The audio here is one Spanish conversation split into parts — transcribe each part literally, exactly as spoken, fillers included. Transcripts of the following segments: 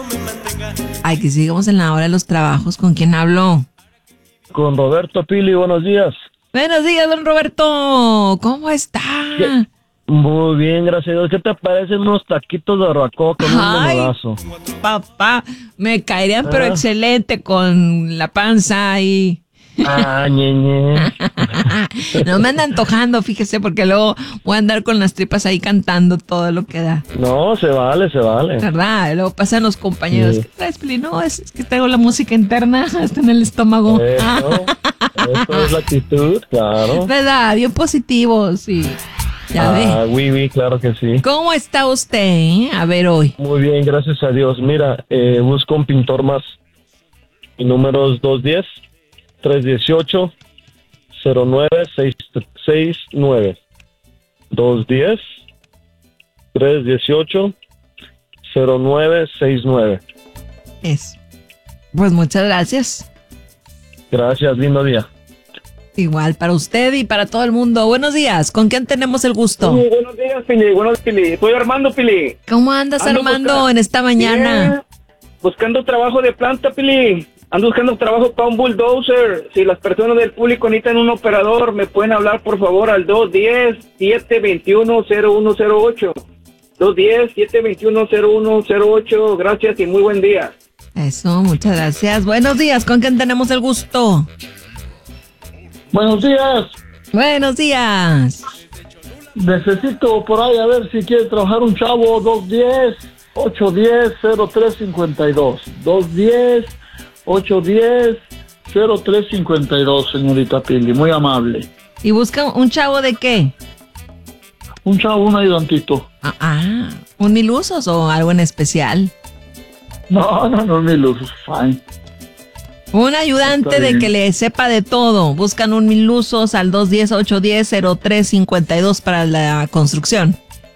Ay, que sigamos en la hora de los trabajos. ¿Con quién hablo? Con Roberto Pili, buenos días. Buenos días, don Roberto. ¿Cómo está? ¿Qué? Muy bien, gracias a Dios. ¿Qué te parecen unos taquitos de barbacoa con un Ay, menudazo? papá, me caerían, pero Ah. excelente con la panza ahí. Ah, ñeñe. No me anda antojando, fíjese, porque luego voy a andar con las tripas ahí cantando todo lo que da. No, se vale, se vale. ¿Verdad? Luego pasan los compañeros. Sí. ¿Qué traes, Pili? No, es, es que traigo la música interna hasta en el estómago. Eso, eso es la actitud, claro. ¿Verdad? Bien positivo, sí. Ya Ah, ve. oui, oui, claro que sí. ¿Cómo está usted? eh? A ver hoy. Muy bien, gracias a Dios. Mira, eh, busco un pintor más. Mi número es dos uno cero, tres uno ocho, cero nueve seis seis nueve. dos uno cero, tres uno ocho, cero nueve seis nueve. Eso. Pues muchas gracias. Gracias, lindo día. Igual para usted y para todo el mundo. Buenos días. ¿Con quién tenemos el gusto? Sí, buenos días, Pili. Buenos días, Pili. Soy Armando, Pili. ¿Cómo andas, Ando Armando, buscando- en esta mañana? Bien. Buscando trabajo de planta, Pili. Ando buscando trabajo para un bulldozer. Si las personas del público necesitan un operador, me pueden hablar, por favor, al dos uno cero, siete dos uno, cero uno cero ocho. dos uno cero, siete dos uno, cero uno cero ocho. Gracias y muy buen día. Eso, muchas gracias. Buenos días. ¿Con quién tenemos el gusto? Buenos días. Buenos días. Necesito por ahí a ver si quiere trabajar un chavo. Dos uno cero, ocho uno cero, cero tres cinco dos. dos uno cero, ocho uno cero, cero tres cinco dos, señorita Pili. Muy amable. ¿Y busca un chavo de qué? Un chavo, un ayudantito. Ah, ah, ¿un mil usos o algo en especial? No, no, no, mi luz. Fine. Un ayudante Está de bien. que le sepa de todo. Buscan un mil usos al dos uno cero, ocho uno cero, cero tres cinco dos para la construcción.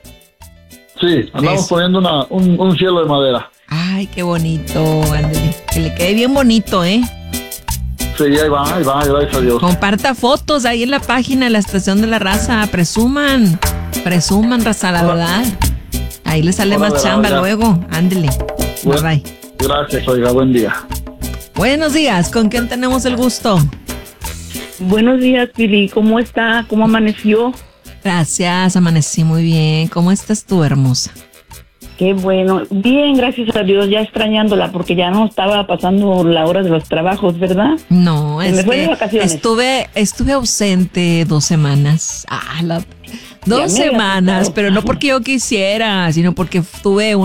Sí, andamos Eso. poniendo una, un, un cielo de madera. Ay, qué bonito, ándele. Que le quede bien bonito, ¿eh? Sí, ahí va, ahí va, gracias a Dios. Comparta fotos ahí en la página de la Estación de la Raza. Presuman. Presuman, raza, la verdad. Ahí le sale Hola, más verdad, chamba verdad. luego. Ándele. Bye, Bueno. bye. Gracias, oiga, buen día. Buenos días. ¿Con quién tenemos el gusto? Buenos días, Pili. ¿Cómo está? ¿Cómo amaneció? Gracias. Amanecí muy bien. ¿Cómo estás tú, hermosa? Qué bueno. Bien, gracias a Dios. Ya extrañándola porque ya no estaba pasando la hora de los trabajos, ¿verdad? No, Se es me fue de que vacaciones. estuve, estuve ausente dos semanas. Ah, la- dos Ya me había semanas, contado. pero no porque yo quisiera, sino porque tuve